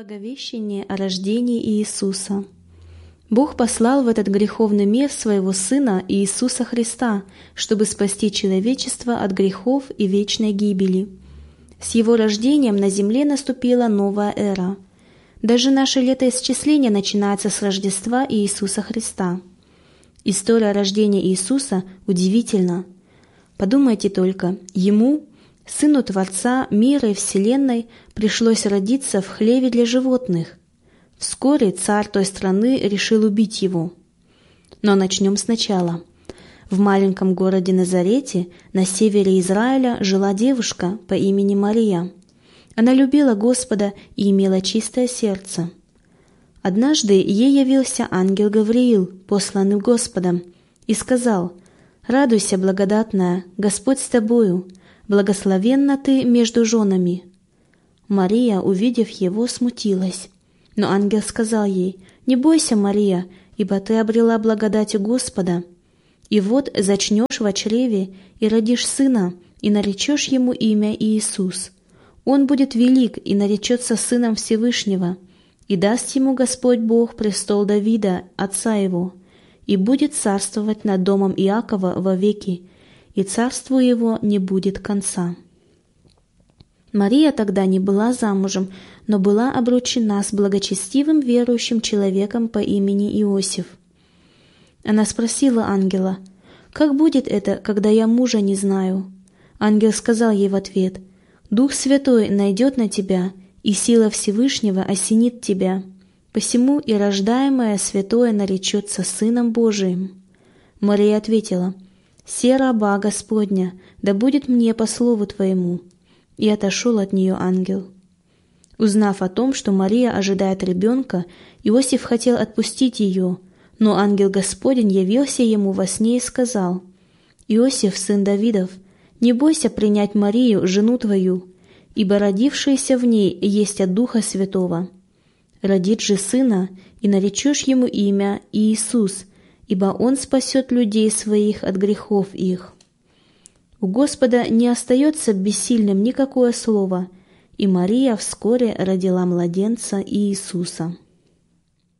Благовещение о рождении Иисуса. Бог послал в этот греховный мир Своего Сына Иисуса Христа, чтобы спасти человечество от грехов и вечной гибели. С Его рождением на земле наступила новая эра. Даже наше летоисчисление начинается с Рождества Иисуса Христа. История рождения Иисуса удивительна. Подумайте только, Ему, Сыну Творца мира и Вселенной, пришлось родиться в хлеве для животных. Вскоре царь той страны решил убить его. Но начнем сначала. В маленьком городе Назарете на севере Израиля жила девушка по имени Мария. Она любила Господа и имела чистое сердце. Однажды ей явился ангел Гавриил, посланный Господом, и сказал: «Радуйся, благодатная, Господь с тобою, благословенна ты между женами». Мария, увидев его, смутилась. Но ангел сказал ей: «Не бойся, Мария, ибо ты обрела благодать у Господа. И вот зачнешь во чреве и родишь сына, и наречешь ему имя Иисус. Он будет велик и наречется сыном Всевышнего, и даст ему Господь Бог престол Давида, отца его, и будет царствовать над домом Иакова вовеки, и царству его не будет конца». Мария тогда не была замужем, но была обручена с благочестивым верующим человеком по имени Иосиф. Она спросила ангела: «Как будет это, когда я мужа не знаю?» Ангел сказал ей в ответ: «Дух Святой найдет на тебя, и сила Всевышнего осенит тебя. Посему и рождаемое святое наречется Сыном Божиим». Мария ответила: «Се раба Господня, да будет мне по слову Твоему». И отошел от нее ангел. Узнав о том, что Мария ожидает ребенка, Иосиф хотел отпустить ее, но ангел Господень явился ему во сне и сказал: «Иосиф, сын Давидов, не бойся принять Марию, жену твою, ибо родившееся в ней есть от Духа Святого. Родит же сына, и наречешь ему имя Иисус, ибо он спасет людей своих от грехов их». У Господа не остается бессильным никакое слово, и Мария вскоре родила младенца Иисуса.